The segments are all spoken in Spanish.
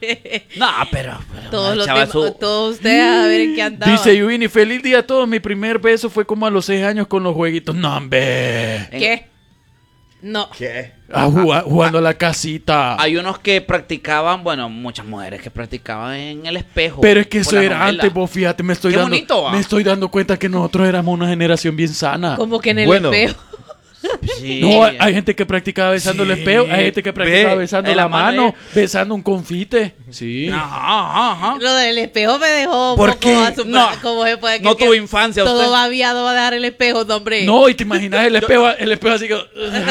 No, pero todos ustedes a ver en qué andaban. Dice Yuvini, feliz día a todos. Mi primer beso fue como a los 6 años con los jueguitos. No, hombre. ¿Qué? No. ¿Qué? Jugando a la casita. Hay unos que practicaban, bueno, muchas mujeres que practicaban en el espejo. Pero es que por eso la era novela. antes, vos fíjate, me estoy dando cuenta que nosotros éramos una generación bien sana. Como que en el espejo. Sí. No, hay gente que practicaba besando el espejo, hay gente que practicaba besando la mano, besando un confite. Sí. Ajá. Lo del espejo me dejó un ¿Por poco qué? No, ¿cómo se puede no que tuvo infancia todo usted. babiado va a dejar el espejo, no, hombre? No, y te imaginas el espejo así que...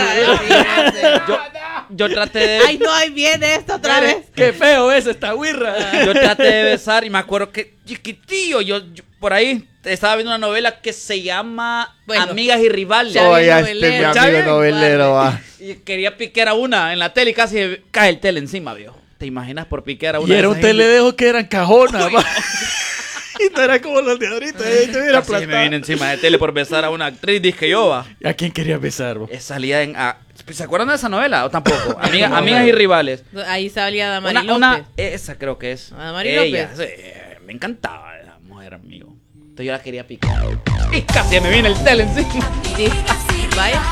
Yo traté de... Ay, no, ahí viene esto otra vez. Qué feo es esta guirra. Yo traté de besar y me acuerdo que chiquitillo, yo por ahí estaba viendo una novela que se llama Amigas y Rivales. Ya mi amigo novelero va. Y quería piquear a una en la tele y casi cae el tele encima, viejo. ¿Te imaginas por piquear a una? Y era un teledejo que eran cajonas, va. Y no era como los de ahorita. Casi me viene encima de tele por besar a una actriz, dije yo, va. ¿A quién querías besar, vos? Salía en... ¿Se acuerdan de esa novela? ¿O tampoco? Amigas y Rivales. Ahí salía Damari López. Esa creo que es. Damari López. Sí, me encantaba esa mujer, amigo. Entonces yo la quería picar. Y casi me viene el tele encima. Vaya.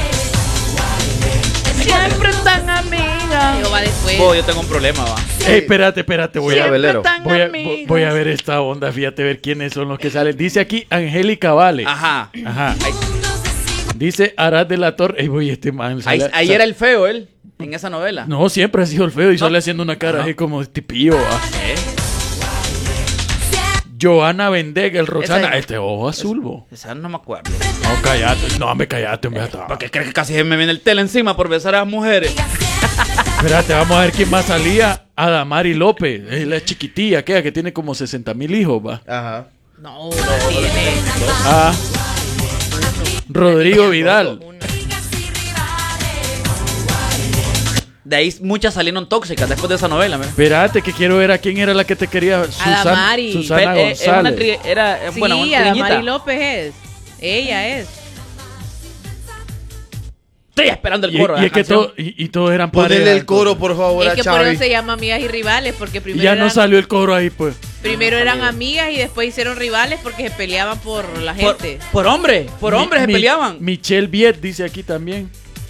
Siempre tan amiga. Digo, va después. Yo tengo un problema, va. Espérate, voy a Voy a ver esta onda, fíjate, ver quiénes son los que salen. Dice aquí Angélica Vale. Ajá. Dice Arad de la Torre. Este man. Ahí era el feo, él, en esa novela. No, siempre ha sido el feo y sale haciendo una cara así como tipillo. Joana Vendega, el Roxana. Este ojo azul, bo. Esa no me acuerdo. No, cállate. No, me cállate. ¿Por qué crees que casi me viene el tele encima por besar a las mujeres? Espérate, vamos a ver quién más salía. Adamari López. Es la chiquitilla, aquella que tiene como 60,000 hijos, va. Ajá. No, tiene. Rodrigo Vidal. De ahí muchas salieron tóxicas después de esa novela. Espérate, que quiero ver a quién era la que te quería. Adamari. Susana González. Sí, Adamari López es. Ella es. Estoy esperando el coro. Y es que todos eran parejas. Ponle el coro, por favor, es que por eso se llama Amigas y Rivales, porque primero ya no salió el coro ahí, pues. Primero eran amigas y después hicieron rivales porque se peleaban por la gente. Por hombres se peleaban. Michelle Viet dice aquí también.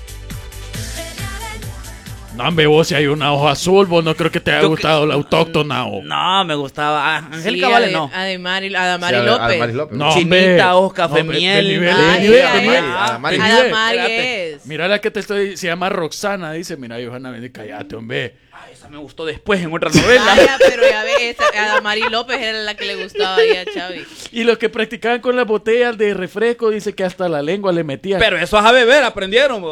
No, hombre, vos si hay una hoja azul, vos no creo que te haya gustado la autóctona. No, me gustaba. Angélica Vale no. Adamari López. No, Chinita, ojos, café, miel. Adamari es. Mira la que te estoy, se llama Roxana, dice, mira, Johanna, cállate, hombre. Esa me gustó después en otra novela. Vaya, pero ya ves, Adamari López era la que le gustaba ahí a Chavi. Y los que practicaban con las botellas de refresco, dice que hasta la lengua le metían. Pero eso es a beber, aprendieron.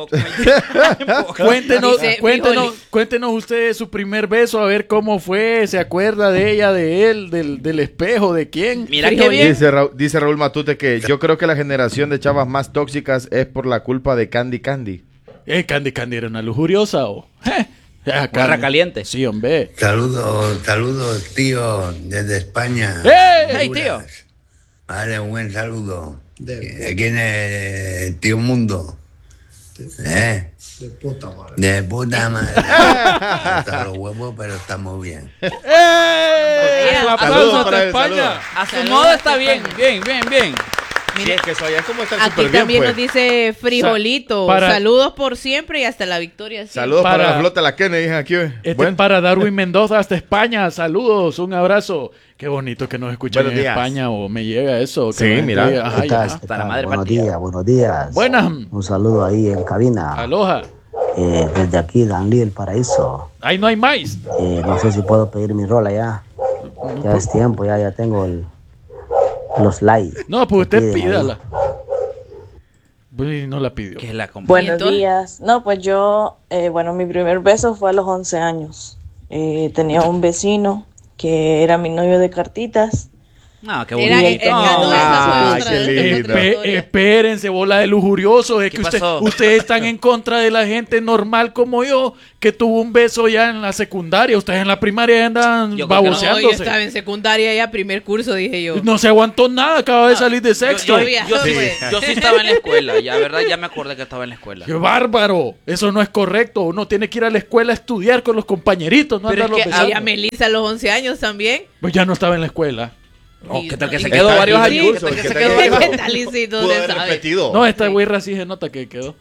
Cuéntenos ustedes su primer beso, a ver cómo fue, se acuerda de ella, de él, del espejo, de quién. Mira qué bien. Dice Raúl Matute que yo creo que la generación de chavas más tóxicas es por la culpa de Candy. Candy era una lujuriosa o... Garra caliente. Sí, hombre. Saludos, tío, desde España. ¡Hey, tío! Vale, un buen saludo. Aquí en el Tío Mundo. De puta madre. Hasta los huevos, pero estamos bien. ¡Aplausos para España! A su modo está bien. Sí, es que eso allá es como estar Aquí súper bien, también pues. nos dice Frijolito. Saludos por siempre y hasta la victoria. Saludos para la flota la Kennedy, dicen aquí. Para Darwin Mendoza hasta España. Saludos, un abrazo. Qué bonito que nos escuchan en España o me llega eso. Sí, mira. Buenos días. Buenas. Un saludo ahí en cabina. Aloha. Desde aquí, Danlí, el paraíso. Ahí no hay más. No sé si puedo pedir mi rola ya. Ya es tiempo, ya tengo los likes. No, pues usted pídala. Pues no la pidió. Buenos días. No, pues yo, mi primer beso fue a los 11 años. Tenía un vecino que era mi novio de cartitas No, qué Era- bonito. no, esa fue otra qué de estas lindo. historias. Espérense, bola de lujuriosos. Es ¿Qué que pasó? ustedes están en contra de la gente normal como yo, que tuvo un beso ya en la secundaria. Ustedes en la primaria ya andan Yo creo que no. No, yo baboseándose. estaba en secundaria ya, primer curso, dije yo. No se aguantó nada, acaba de salir de sexto. Yo sí estaba en la escuela, ya, ¿verdad? Ya me acordé que estaba en la escuela. ¡Qué bárbaro! Eso no es correcto. Uno tiene que ir a la escuela a estudiar con los compañeritos, no Pero andarlo es que besando. Y a Melissa a los 11 años también. Pues ya no estaba en la escuela. No, ¿qué tal que Y- se quedó Está varios en el años? curso, ¿Qué tal que ¿qué se tal quedó que- varios ¿Qué tal, Luisito? Pudo ¿Dónde haber sabe? repetido. No, esta güeyra sí se nota que quedó.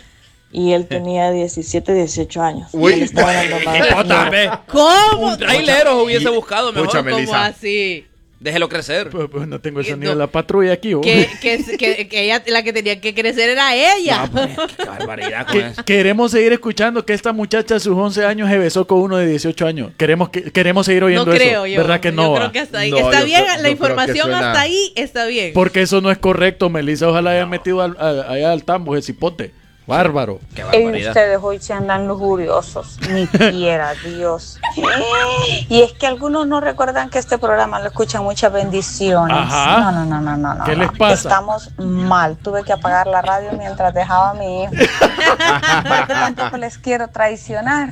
Y él tenía 17, 18 años. Uy. Él estaba dando más. ¿Cómo? Un trailero hubiese buscado mejor. Pucha, ¿Cómo Melissa. así? Déjelo crecer. Pues no tengo el Y sonido no- de la patrulla aquí. ¿o? Que ella, la que tenía que crecer era ella. Qué barbaridad con eso. Queremos seguir escuchando que esta muchacha a sus 11 años se besó con uno de 18 años. Queremos seguir oyendo No creo eso. yo. ¿Verdad que no? Yo va? creo que hasta ahí. No, Está yo bien, creo- yo la creo información que suena- hasta ahí está bien. Porque eso no es correcto, Melissa. Ojalá haya metido allá al tambo ese cipote. Bárbaro. Qué Y barbaridad. ustedes hoy se andan lujuriosos, ni quiera Dios. Y es que algunos no recuerdan que este programa lo escuchan muchas bendiciones. Ajá. No. ¿Qué les pasa? Estamos mal. Tuve que apagar la radio mientras dejaba a mi hijo. Porque tampoco les quiero traicionar.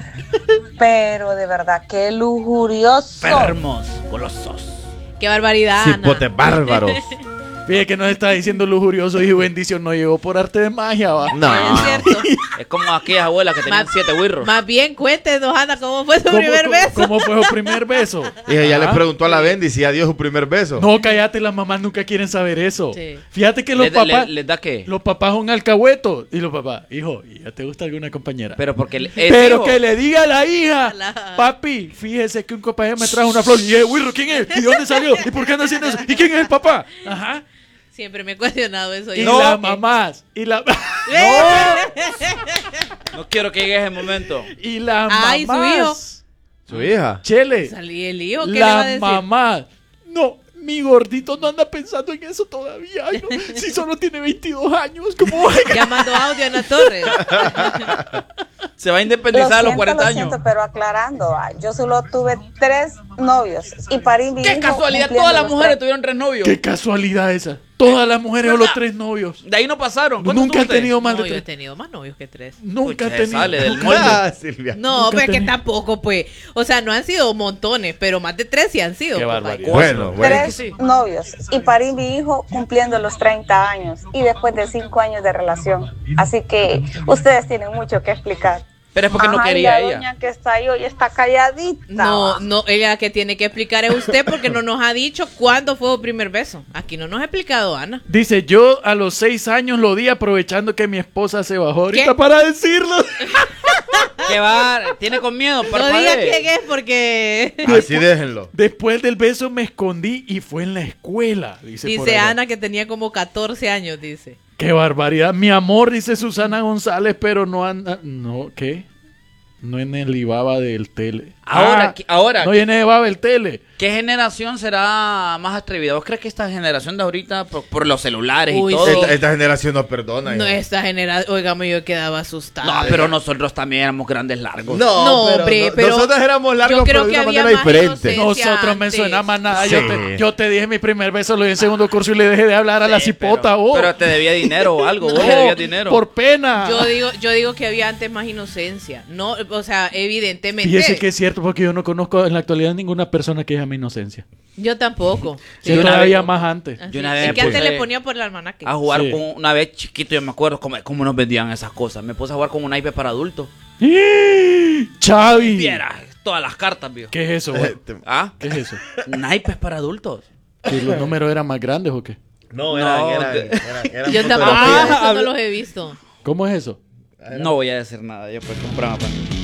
Pero de verdad, qué lujurioso. Enfermos, golosos. Qué barbaridad, Ana. Cipotes bárbaros. Fíjate que nos está diciendo lujurioso y bendición no llegó por arte de magia, va. No. Es cierto. Es como aquellas abuelas que tenían 7 wirros. Más bien, cuéntenos, Ana, ¿cómo fue su primer beso? ¿Cómo fue su primer beso? Y ella le Ajá. preguntó a la Bendy si ya dio su primer beso. No, cállate, las mamás nunca quieren saber eso. Sí. Fíjate que los papás... ¿Les da qué? Los papás son alcahuetos. Y los papás, hijo, ¿y ya te gusta alguna compañera? Pero porque Pero que le diga a la hija, La- papi, fíjese que un compañero me trajo una flor. Y Wirro, ¿quién es? ¿Y de dónde salió? ¿Y por qué anda haciendo eso? ¿Y quién es el papá? Ajá. Siempre me he cuestionado eso. Y yo. las mamás. Y la... No quiero que llegue ese momento. Y las Ay, su mamás. hijo. Su hija. Chele. Salí el hijo, ¿qué le va a Las decir? mamás. No, mi gordito no anda pensando en eso todavía. Ay, no, si solo tiene 22 años, ¿cómo va a... Llamando audio a Ana Torres. Se va a independizar a los 40 años. Pero aclarando, yo solo tuve 3 novios y parí mi Qué hijo casualidad, cumpliendo todas las los mujeres 3. tuvieron 3 novios. Qué casualidad esa. Todas las mujeres o los 3 novios. De ahí no pasaron. ¿Cuántos Nunca han tuvo usted? tenido más No, de yo he 3. tenido más novios que 3. Nunca han Pucha, tenido. sale del molde. Ah, Silvia. No, Nunca pero es que tenía. tampoco, pues. O sea, no han sido montones, pero más de 3 sí han sido. Qué pues, barbaridad. Bueno, bueno. 3 novios y parí mi hijo cumpliendo los 30 años y después de 5 años de relación. Así que ustedes tienen mucho que explicar. Pero es porque no Ajá, y quería la ella. doña que está ahí hoy está calladita. No, ella la que tiene que explicar es usted porque no nos ha dicho cuándo fue su primer beso. Aquí no nos ha explicado Ana. Dice, yo a los 6 años lo di aprovechando que mi esposa se bajó ahorita ¿Qué? para decirlo. Que va, tiene con miedo. No parpadee. diga quién es porque Así déjenlo. Después del beso me escondí y fue en la escuela. Dice, por dice allá. Ana que tenía como 14 años, dice. Qué barbaridad. Mi amor, dice Susana González, pero no anda... No, ¿qué? No en el Ibaba del tele. Ahora, No viene de Ibaba el tele. ¿qué generación será más atrevida? ¿Vos crees que esta generación de ahorita, por los celulares Uy, y todo? Esta generación no perdona. No, ya. esta generación, oigame, yo quedaba asustada. No, pero nosotros también éramos grandes largos. No, hombre, pero nosotros éramos largos, yo creo pero de que una había manera más diferente. inocencia. Nosotros me antes. suena más nada. Sí. Yo te dije mi primer beso, lo di en segundo curso y le dejé de hablar a la cipota. vos. Pero te debía dinero o algo. Vos No, le debías dinero. por pena. Yo digo que había antes más inocencia. No, o sea, evidentemente. Fíjese que es cierto porque yo no conozco en la actualidad ninguna persona que llame inocencia. Yo tampoco. Yo una todavía vez- más antes. Así. Yo una vez Es me que antes puse le ponía por el almanaque. a jugar Sí. con una vez chiquito, yo me acuerdo cómo nos vendían esas cosas. Me puse a jugar con un iPad para adultos. Chavi. Viera todas las cartas, vio. ¿Qué es eso? güey? ¿Ah? ¿Qué es eso? Un iPad para adultos. ¿Que los números eran más grandes o qué? No, No, eran Yo tampoco, Ah, eso no habla- los he visto. ¿Cómo es eso? No voy a decir nada, yo pues compraba.